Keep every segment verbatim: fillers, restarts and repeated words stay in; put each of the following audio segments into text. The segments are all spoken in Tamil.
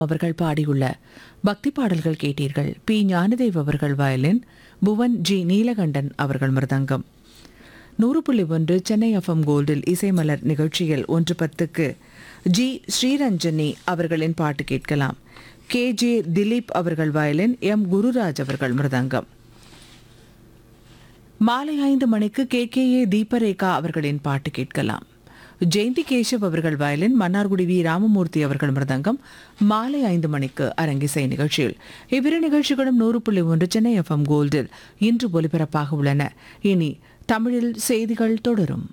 அவர்கள் பாடியுள்ள பக்தி பாடல்கள் கேட்டீர்கள். பி ஞானதேவ் அவர்கள் வயலின், புவன் ஜி நீலகண்டன் அவர்கள் மிருதங்கம். நூறு புள்ளி ஒன்று சென்னை எஃப்எம் கோல்டில் இசைமலர் நிகழ்ச்சியில் ஒன்று பத்துக்கு ஜி ஸ்ரீரஞ்சனி அவர்களின் பாட்டு கேட்கலாம். கே ஜே திலீப் அவர்கள் வயலின், எம் குருராஜ் அவர்கள் மிருதங்கம். மாலை ஐந்து மணிக்கு கே கே ஏ தீபரேகா அவர்களின் பாட்டு கேட்கலாம். ஜெயந்தி கேசவ் அவர்கள் வயலின், மன்னார்குடி வி ராமமூர்த்தி அவர்கள் மிருதங்கம். மாலை ஐந்து மணிக்கு அரங்கிசை நிகழ்ச்சியில் இவ்விரு நிகழ்ச்சிகளும் நூறு புள்ளி ஒன்று சென்னை எஃப்எம் கோல்டில் இன்று ஒலிபரப்பாக உள்ளன. இனி தமிழில் செய்திகள் தொடரும்.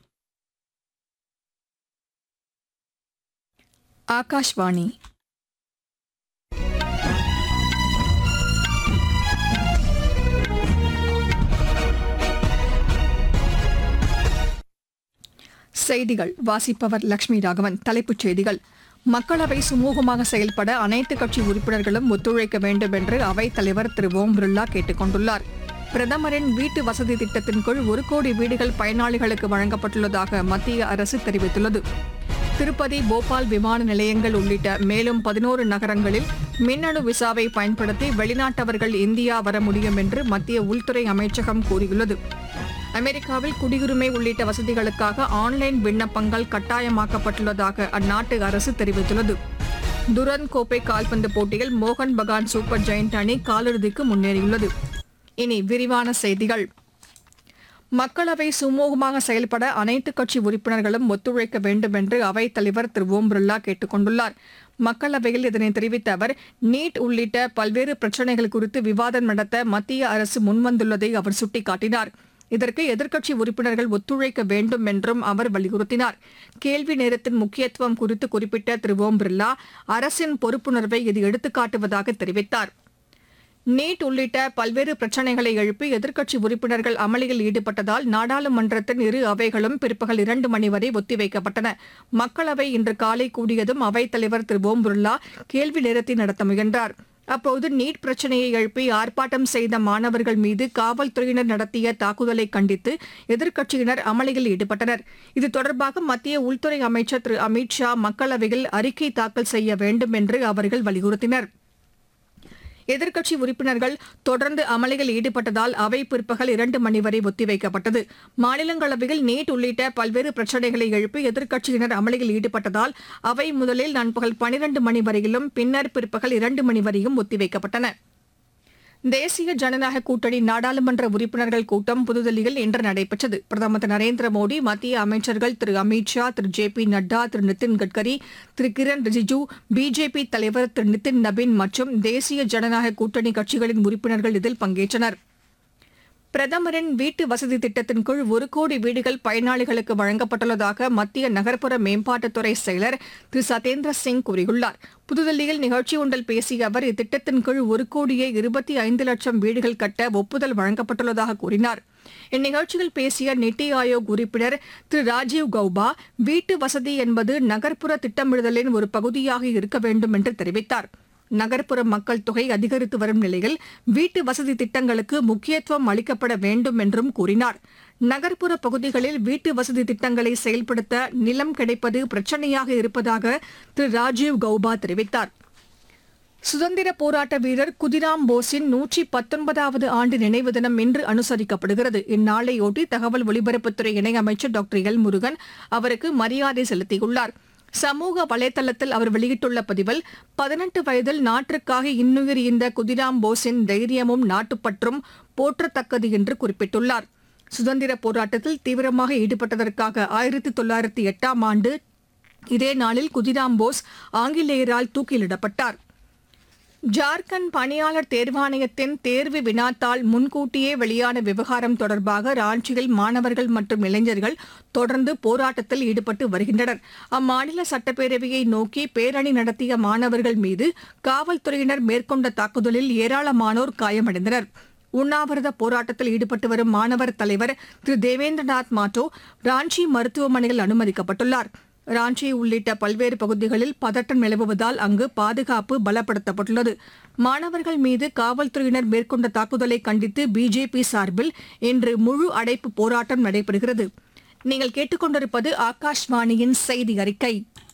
ஆகாஷ்வாணி. செய்திகள் வாசிப்பவர் லட்சுமி ராகவன். தலைப்புச் செய்திகள்: மக்களவை சுமூகமாக செயல்பட அனைத்து கட்சி உறுப்பினர்களும் ஒத்துழைக்க வேண்டும் என்று அவைத் தலைவர் திரு ஓம் பிர்லா கேட்டுக் கொண்டுள்ளார். பிரதமரின் வீட்டு வசதி திட்டத்தின் கீழ் ஒரு கோடி வீடுகள் பயனாளிகளுக்கு வழங்கப்பட்டுள்ளதாக மத்திய அரசு தெரிவித்துள்ளது. திருப்பதி, போபால் விமான நிலையங்கள் உள்ளிட்ட மேலும் பதினோரு நகரங்களில் மின்னணு விசாவை பயன்படுத்தி வெளிநாட்டவர்கள் இந்தியா வர முடியும் என்று மத்திய உள்துறை அமைச்சகம் கூறியுள்ளது. அமெரிக்காவில் குடியுரிமை உள்ளிட்ட வசதிகளுக்காக ஆன்லைன் விண்ணப்பங்கள் கட்டாயமாக்கப்பட்டுள்ளதாக அந்நாட்டு அரசு தெரிவித்துள்ளது. துரந்த் கோப்பை கால்பந்து போட்டியில் மோகன் பகான் சூப்பர் ஜெயண்ட் அணி காலிறுதிக்கு முன்னேறியுள்ளது. இனி விரிவான செய்திகள். மக்களவை சுமூகமாக செயல்பட அனைத்து கட்சி உறுப்பினர்களும் ஒத்துழைக்க வேண்டும் என்று அவைத் தலைவர் திரு ஓம் பிர்லா கேட்டுக் கொண்டுள்ளார். மக்களவையில் இதனை தெரிவித்த அவர், நீட் உள்ளிட்ட பல்வேறு பிரச்சினைகள் குறித்து விவாதம் நடத்த மத்திய அரசு முன்வந்துள்ளதை அவர் சுட்டிக்காட்டினார். இதற்கு எதிர்க்கட்சி உறுப்பினர்கள் ஒத்துழைக்க வேண்டும் என்றும் அவர் வலியுறுத்தினார். கேள்வி நேரத்தின் முக்கியத்துவம் குறித்து குறிப்பிட்ட திரு ஓம் பிர்லா, அரசின் பொறுப்புணர்வை இது எடுத்துக்காட்டுவதாக தெரிவித்தார். நீட் உள்ளிட்ட பல்வேறு பிரச்சினைகளை எழுப்பி எதிர்க்கட்சி உறுப்பினர்கள் அமளியில் ஈடுபட்டதால் நாடாளுமன்றத்தின் இரு அவைகளும் பிற்பகல் இரண்டு மணி வரை ஒத்திவைக்கப்பட்டன. மக்களவை இன்று காலை கூடியதும் அவைத் தலைவர் திரு ஓம் பிர்லா கேள்வி நேரத்தை நடத்த முயன்றார். அப்போது நீட் பிரச்சினையை எழுப்பி ஆர்ப்பாட்டம் செய்த மாணவர்கள் மீது காவல்துறையினர் நடத்திய தாக்குதலை கண்டித்து எதிர்க்கட்சியினர் அமளியில் ஈடுபட்டனர். இது தொடர்பாக மத்திய உள்துறை அமைச்சர் திரு அமித் ஷா மக்களவையில் அறிக்கை தாக்கல் செய்ய வேண்டும் என்று அவர்கள் வலியுறுத்தினர். எதிர்க்கட்சி உறுப்பினர்கள் தொடர்ந்து அமளியில் ஈடுபட்டதால் அவை பிற்பகல் இரண்டு மணி வரை ஒத்திவைக்கப்பட்டது. மாநிலங்களவையில் நீட் உள்ளிட்ட பல்வேறு பிரச்சினைகளை எழுப்பி எதிர்க்கட்சியினர் அமளியில் ஈடுபட்டதால் அவை முதலில் நண்பகல் பனிரண்டு மணி வரையிலும் பின்னர் பிற்பகல் இரண்டு மணி வரையும் ஒத்திவைக்கப்பட்டன. தேசிய ஜனநாயக கூட்டணி நாடாளுமன்ற உறுப்பினர்கள் கூட்டம் புதுதில்லியில் இன்று நடைபெற்றது. பிரதமர் திரு நரேந்திர மோடி, மத்திய அமைச்சர்கள் திரு அமித் ஷா, திரு ஜே பி நட்டா, திரு நிதின் கட்கரி, திரு கிரண் ரிஜிஜு, பிஜேபி தலைவர் திரு நிதின் நபீன் மற்றும் தேசிய ஜனநாயக கூட்டணி கட்சிகளின் உறுப்பினர்கள் இதில் பங்கேற்றனர். பிரதமரின் வீட்டு வசதி திட்டத்தின் கீழ் ஒரு கோடி வீடுகள் பயனாளிகளுக்கு வழங்கப்பட்டுள்ளதாக மத்திய நகர்ப்புற மேம்பாட்டுத்துறை செயலர் திரு சதேந்திர சிங் கூறியுள்ளார். புதுதில்லியில் நிகழ்ச்சி ஒன்றில் பேசிய அவர், இத்திட்டத்தின் கீழ் ஒரு கோடியே இருபத்தி ஐந்து லட்சம் வீடுகள் கட்ட ஒப்புதல் வழங்கப்பட்டுள்ளதாக கூறினார். இந்நிகழ்ச்சியில் பேசிய நித்தி ஆயோக் உறுப்பினர் திரு ராஜீவ் கௌபா, வீட்டு வசதி என்பது நகர்ப்புற திட்டமிடுதலின் ஒரு பகுதியாக இருக்க வேண்டும் என்று தெரிவித்தார். நகர்ப்புற மக்கள் தொகை அதிகரித்து வரும் நிலையில் வீட்டு வசதி திட்டங்களுக்கு முக்கியத்துவம் அளிக்கப்பட வேண்டும் என்றும் கூறினார். நகர்ப்புற பகுதிகளில் வீட்டு வசதி திட்டங்களை செயல்படுத்த நிலம் கிடைப்பது பிரச்சினையாக இருப்பதாக திரு ராஜீவ் கௌபா தெரிவித்தார். சுதந்திர போராட்ட வீரர் குதிராம் போஸின் நூற்றி பத்தொன்பதாவது ஆண்டு நினைவு தினம் இன்று அனுசரிக்கப்படுகிறது. இந்நாளையொட்டி தகவல் ஒலிபரப்புத்துறை இணையமைச்சர் டாக்டர் எல் முருகன் அவருக்கு மரியாதை செலுத்தியுள்ளார். சமூக வலைதளத்தில் அவர் வெளியிட்டுள்ள பதிவில், பதினெட்டு வயதில் நாட்டிற்காக இன்னுயிர் ஈந்த குதிராம் போஸின் தைரியமும் நாட்டுப்பற்றும் போற்றத்தக்கது என்று குறிப்பிட்டுள்ளார். சுதந்திர போராட்டத்தில் தீவிரமாக ஈடுபட்டதற்காக ஆயிரத்தி தொள்ளாயிரத்தி எட்டாம் ஆண்டு இதே நாளில் குதிராம் போஸ் ஆங்கிலேயரால் தூக்கிலிடப்பட்டார். ஜார்க்கண்ட் பணியாளர் தேர்வாணையத்தின் தேர்வு வினாத்தாள் முன்கூட்டியே வெளியான விவகாரம் தொடர்பாக ராஞ்சியில் மாணவர்கள் மற்றும் இளைஞர்கள் தொடர்ந்து போராட்டத்தில் ஈடுபட்டு வருகின்றனர். அம்மாநில சட்டப்பேரவையை நோக்கி பேரணி நடத்திய மாணவர்கள் மீது காவல்துறையினர் மேற்கொண்ட தாக்குதலில் ஏராளமானோர் காயமடைந்தனர். உண்ணாவிரத போராட்டத்தில் ஈடுபட்டு வரும் மாணவர் தலைவர் திரு தேவேந்திரநாத் மாட்டோ ராஞ்சி மருத்துவமனையில் அனுமதிக்கப்பட்டுள்ளார். ராஞ்சி உள்ளிட்ட பல்வேறு பகுதிகளில் பதட்டம் நிலவுவதால் அங்கு பாதுகாப்பு பலப்படுத்தப்பட்டுள்ளது. மாணவர்கள் மீது காவல்துறையினர் மேற்கொண்ட தாக்குதலை கண்டித்து பிஜேபி சார்பில் இன்று முழு அடைப்பு போராட்டம் நடைபெறுகிறது. நீங்கள் கேட்டுக்கொண்டிருப்பது ஆகாஷ்வாணியின் செய்தி அறிக்கை.